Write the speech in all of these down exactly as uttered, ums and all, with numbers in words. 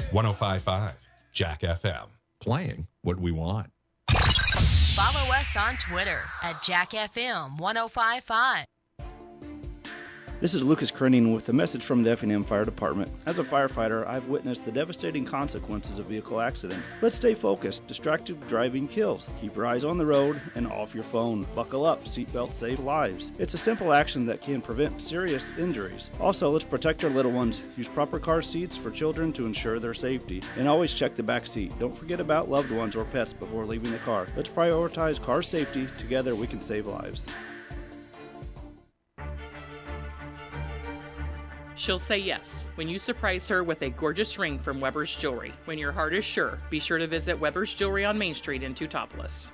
one oh five point five Jack F M. Playing what we want. Follow us on Twitter at Jack F M one oh five point five. This is Lucas Krenning with a message from the Effingham Fire Department. As a firefighter, I've witnessed the devastating consequences of vehicle accidents. Let's stay focused. Distracted driving kills. Keep your eyes on the road and off your phone. Buckle up. Seatbelts save lives. It's a simple action that can prevent serious injuries. Also, let's protect our little ones. Use proper car seats for children to ensure their safety. And always check the back seat. Don't forget about loved ones or pets before leaving the car. Let's prioritize car safety. Together, we can save lives. She'll say yes when you surprise her with a gorgeous ring from Weber's Jewelry. When your heart is sure, be sure to visit Weber's Jewelry on Main Street in Teutopolis.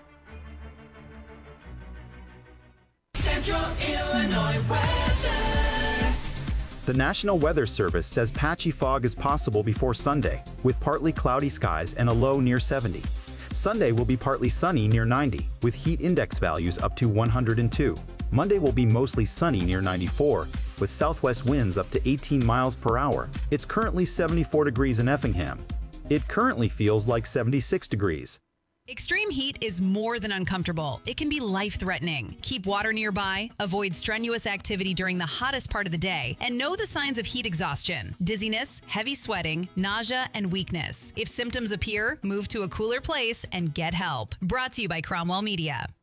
Central Illinois weather. The National Weather Service says patchy fog is possible before Sunday, with partly cloudy skies and a low near seventy. Sunday will be partly sunny near ninety, with heat index values up to one hundred two. Monday will be mostly sunny near ninety-four, with southwest winds up to eighteen miles per hour. It's currently seventy-four degrees in Effingham. It currently feels like seventy-six degrees. Extreme heat is more than uncomfortable. It can be life-threatening. Keep water nearby, avoid strenuous activity during the hottest part of the day, and know the signs of heat exhaustion: dizziness, heavy sweating, nausea, and weakness. If symptoms appear, move to a cooler place and get help. Brought to you by Cromwell Media.